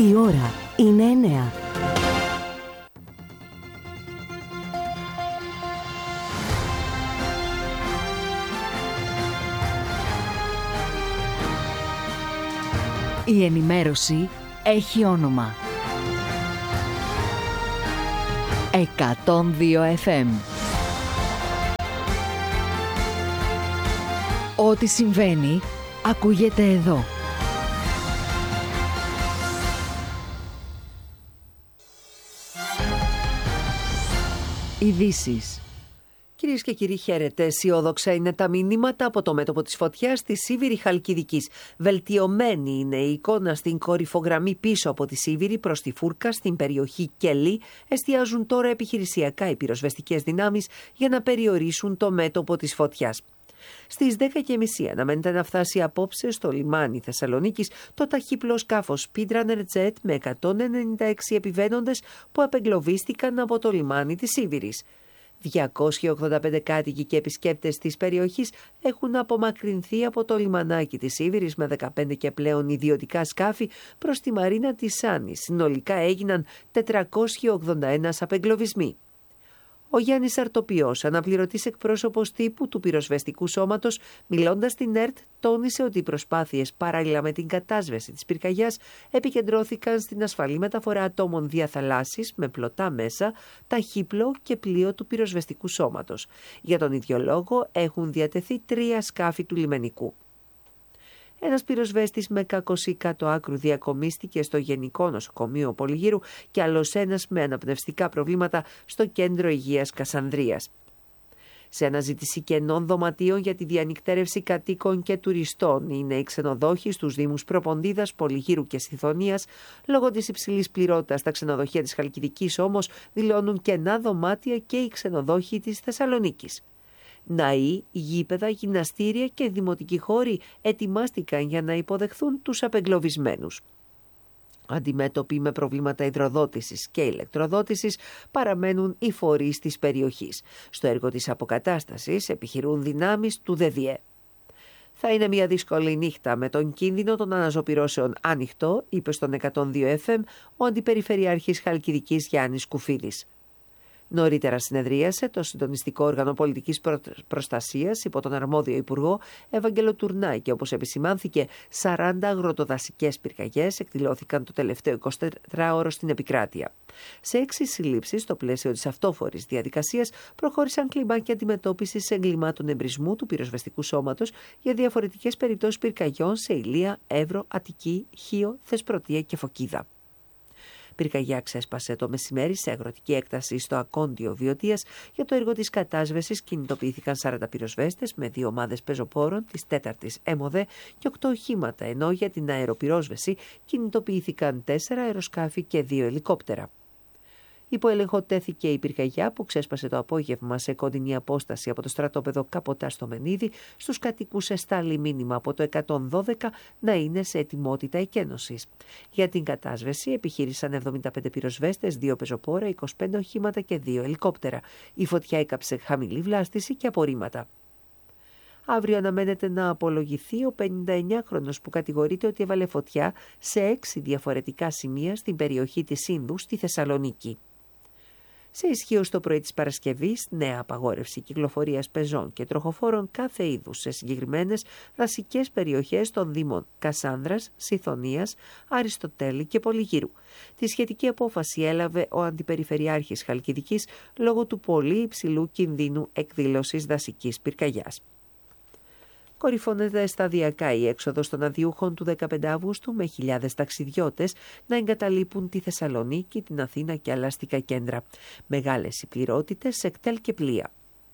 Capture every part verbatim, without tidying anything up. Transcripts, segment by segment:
Η ώρα είναι εννέα. Η ενημέρωση έχει όνομα. εκατόν δύο εφ εμ. Ό,τι συμβαίνει, ακούγεται εδώ. Ειδήσεις. Κυρίες και κύριοι, χαίρετε. Αισιόδοξα είναι τα μηνύματα από το μέτωπο της φωτιάς στη Σίβηρη Χαλκιδικής. Βελτιωμένη είναι η εικόνα στην κορυφογραμμή πίσω από τη Σίβηρη προς τη Φούρκα, στην περιοχή Κελή. Εστιάζουν τώρα επιχειρησιακά οι πυροσβεστικές δυνάμεις για να περιορίσουν το μέτωπο της φωτιάς. Στις δέκα και μισή αναμένεται να φτάσει απόψε στο λιμάνι Θεσσαλονίκης το ταχύπλο σκάφος Speedrunner Jet με εκατόν ενενήντα έξι επιβαίνοντες που απεγκλωβίστηκαν από το λιμάνι της Σίβηρης. διακόσιοι ογδόντα πέντε κάτοικοι και επισκέπτες της περιοχής έχουν απομακρυνθεί από το λιμανάκι της Σίβηρης με δεκαπέντε και πλέον ιδιωτικά σκάφη προς τη μαρίνα της Σάνης. Συνολικά έγιναν τετρακόσιοι ογδόντα ένα απεγκλωβισμοί. Ο Γιάννης Αρτοπιός, αναπληρωτής εκπρόσωπος τύπου του πυροσβεστικού σώματος, μιλώντας στην ΕΡΤ, τόνισε ότι οι προσπάθειες παράλληλα με την κατάσβεση της πυρκαγιάς επικεντρώθηκαν στην ασφαλή μεταφορά ατόμων δια θαλάσσης με πλωτά μέσα, ταχύπλο και πλοίο του πυροσβεστικού σώματος. Για τον ίδιο λόγο έχουν διατεθεί τρία σκάφη του λιμενικού. Ένας πυροσβέστης με κακωσή κάτω άκρου διακομίστηκε στο Γενικό Νοσοκομείο Πολυγύρου και άλλος ένας με αναπνευστικά προβλήματα στο Κέντρο Υγείας Κασανδρίας. Σε αναζήτηση κενών δωματίων για τη διανυκτέρευση κατοίκων και τουριστών είναι οι ξενοδόχοι στους Δήμους Προποντίδας, Πολυγύρου και Σιθωνίας. Λόγω της υψηλής πληρότητας στα ξενοδοχεία της Χαλκιδικής όμως δηλώνουν κενά δωμάτια και οι ξενοδόχοι της Θεσσαλονίκης. Ναοί, γήπεδα, γυμναστήρια και δημοτικοί χώροι ετοιμάστηκαν για να υποδεχθούν τους απεγκλωβισμένους. Αντιμέτωποι με προβλήματα υδροδότησης και ηλεκτροδότησης παραμένουν οι φορείς της περιοχής. Στο έργο της αποκατάστασης επιχειρούν δυνάμεις του ΔΔΕ. Θα είναι μια δύσκολη νύχτα με τον κίνδυνο των αναζωπυρώσεων ανοιχτό, είπε στον εκατόν δύο εφ εμ ο Αντιπεριφερειάρχης Χαλκιδικής Γιάννης Κουφίδης. Νωρίτερα συνεδρίασε το Συντονιστικό Όργανο Πολιτικής Προστασίας υπό τον αρμόδιο Υπουργό Ευαγγέλο Τουρνάκη, όπως επισημάνθηκε, σαράντα αγροτοδασικές πυρκαγιές εκδηλώθηκαν το τελευταίο εικοσιτετράωρο στην επικράτεια. Σε έξι συλλήψεις, στο πλαίσιο της αυτόφορης διαδικασίας, προχώρησαν κλιμάκια αντιμετώπισης εγκλημάτων εμπρισμού του πυροσβεστικού σώματος για διαφορετικές περιπτώσεις πυρκαγιών σε Ηλεία, Εύρο, Αττική, Χίο, Θεσπρωτεία και Φωκίδα. Πυρκαγιά ξέσπασε το μεσημέρι σε αγροτική έκταση στο Ακόντιο Βιωτίας. Για το έργο της κατάσβεσης κινητοποιήθηκαν σαράντα πυροσβέστες με δύο ομάδες πεζοπόρων της τέταρτης ΕΜΟΔΕ και οκτώ οχήματα, ενώ για την αεροπυρόσβεση κινητοποιήθηκαν τέσσερα αεροσκάφη και δύο ελικόπτερα. Υπό έλεγχο τέθηκε η πυρκαγιά που ξέσπασε το απόγευμα σε κοντινή απόσταση από το στρατόπεδο Καποτά στο Μενίδη. Στους κατοικούς εστάλει μήνυμα από το εκατόν δώδεκα να είναι σε ετοιμότητα εκένωσης. Για την κατάσβεση επιχείρησαν εβδομήντα πέντε πυροσβέστες, δύο πεζοπόρα, είκοσι πέντε οχήματα και δύο ελικόπτερα. Η φωτιά έκαψε χαμηλή βλάστηση και απορρίμματα. Αύριο αναμένεται να απολογηθεί ο πενηνταεννιάχρονος που κατηγορείται ότι έβαλε φωτιά σε έξι διαφορετικά σημεία στην περιοχή της Ίνδου στη Θεσσαλονίκη. Σε ισχύω το πρωί της Παρασκευής, νέα απαγόρευση κυκλοφορίας πεζών και τροχοφόρων κάθε είδους σε συγκεκριμένες δασικές περιοχές των Δήμων Κασάνδρας, Σιθωνίας, Αριστοτέλη και Πολυγύρου. Τη σχετική απόφαση έλαβε ο Αντιπεριφερειάρχης Χαλκιδικής λόγω του πολύ υψηλού κινδύνου εκδήλωσης δασικής πυρκαγιάς. Κορυφώνεται σταδιακά η έξοδος των αδειούχων του δεκαπέντε Αυγούστου με χιλιάδες ταξιδιώτες να εγκαταλείπουν τη Θεσσαλονίκη, την Αθήνα και άλλα αστικά κέντρα. Μεγάλες οι πληρότητες σε κτέλ και πλοία.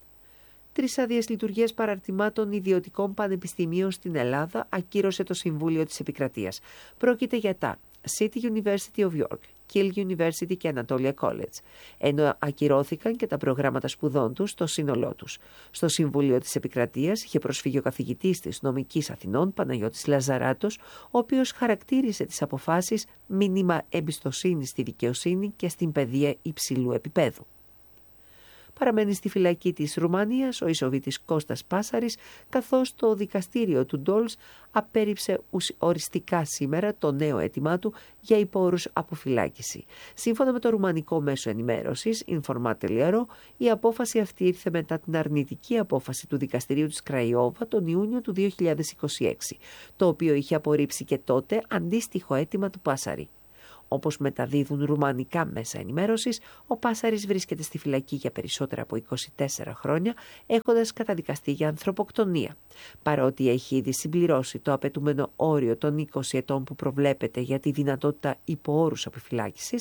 Τρεις άδειες λειτουργίας παραρτημάτων ιδιωτικών πανεπιστημίων στην Ελλάδα ακύρωσε το Συμβούλιο της Επικρατείας. Πρόκειται για τα City University of York, Keele University και Anatolia College, ενώ ακυρώθηκαν και τα προγράμματα σπουδών τους στο σύνολό τους. Στο Συμβούλιο της Επικρατείας είχε προσφύγει ο καθηγητής της Νομικής Αθηνών, Παναγιώτης Λαζαράτος, ο οποίος χαρακτήρισε τις αποφάσεις μήνυμα εμπιστοσύνης στη δικαιοσύνη και στην παιδεία υψηλού επίπεδου. παραμένει στη φυλακή της Ρουμανίας ο Ισοβήτης Κώστας Πάσαρης, καθώς το δικαστήριο του Ντόλς απέρριψε οριστικά σήμερα το νέο αίτημά του για υπόρους αποφυλάκηση. Σύμφωνα με το ρουμανικό μέσο ενημέρωσης Informat.ro, η απόφαση αυτή ήρθε μετά την αρνητική απόφαση του δικαστηρίου της Κραϊόβα τον Ιούνιο του δύο χιλιάδες είκοσι έξι, το οποίο είχε απορρίψει και τότε αντίστοιχο αίτημα του Πάσαρη. Όπως μεταδίδουν ρουμανικά μέσα ενημέρωσης, ο Πάσαρης βρίσκεται στη φυλακή για περισσότερα από είκοσι τέσσερα χρόνια, έχοντας καταδικαστεί για ανθρωποκτονία. Παρότι έχει ήδη συμπληρώσει το απαιτούμενο όριο των είκοσι ετών που προβλέπεται για τη δυνατότητα υποόρους αποφυλάκησης,